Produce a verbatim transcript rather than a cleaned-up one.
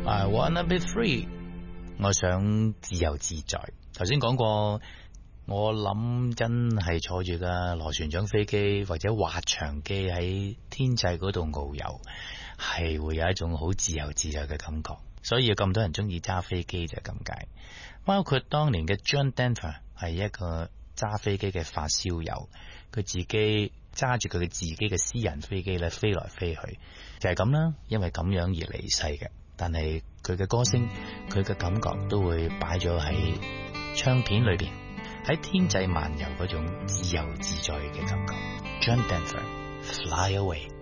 I wanna be free， 我想自由自在。頭先講過，我諗真係坐住架螺旋槳飛機或者滑翔機喺天際嗰度遨遊，係會有一種好自由自在嘅感覺。所以有咁多人中意揸飛機就係咁解。包括當年嘅 John Denver 係一個揸飛機嘅發燒友，佢自己揸住佢嘅自己嘅私人飛機咧飛來飛去，就係咁啦。因為咁樣而離世嘅，但係佢嘅歌聲，佢嘅感覺都會擺咗喺唱片裏邊，喺天際漫遊嗰種自由自在嘅感覺。John Denver，Fly Away。